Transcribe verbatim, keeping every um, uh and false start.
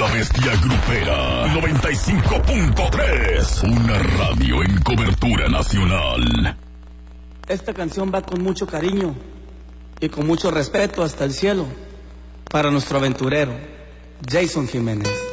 La Bestia Grupera noventa y cinco punto tres. Una radio en cobertura nacional. Esta canción va con mucho cariño y con mucho respeto hasta el cielo para nuestro aventurero, Jason Jiménez.